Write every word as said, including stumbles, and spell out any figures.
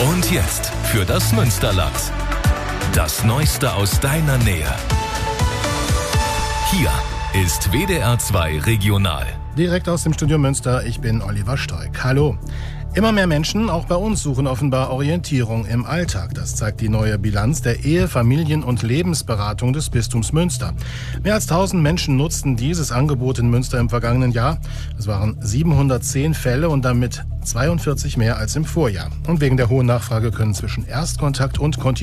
Und jetzt für das Münsterland. Das Neueste aus deiner Nähe. Hier ist W D R zwei Regional. Direkt aus dem Studio Münster, ich bin Oliver Stoik. Hallo. Immer mehr Menschen, auch bei uns, suchen offenbar Orientierung im Alltag. Das zeigt die neue Bilanz der Ehe-, Familien- und Lebensberatung des Bistums Münster. Mehr als tausend Menschen nutzten dieses Angebot in Münster im vergangenen Jahr. Es waren siebenhundertzehn Fälle und damit zweiundvierzig mehr als im Vorjahr. Und wegen der hohen Nachfrage können zwischen Erstkontakt und Kontinuität